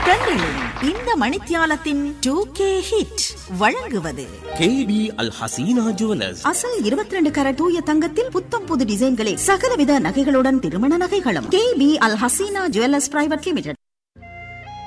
டென்னிலும் இந்த மணித்தியாலத்தின் 2K hit வழங்குவது KB Al Hasina Jewelers. அசல் 22 கரட் தூய தங்கத்தில் புத்தம் புது டிசைன்களில் சகலவித நகைகளுடன் திருமண நகைகளும் KB Al Hasina Jewelers Private Limited.